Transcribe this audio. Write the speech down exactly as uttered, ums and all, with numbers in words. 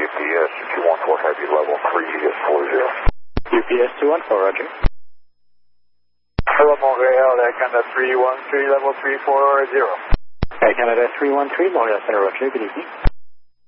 P S two one four Heavy level three four zero. U P S two one four, roger. Hello, Montreal, Air Canada three one three, level three four zero. Air Canada three one three, Montreal Center, roger, good evening.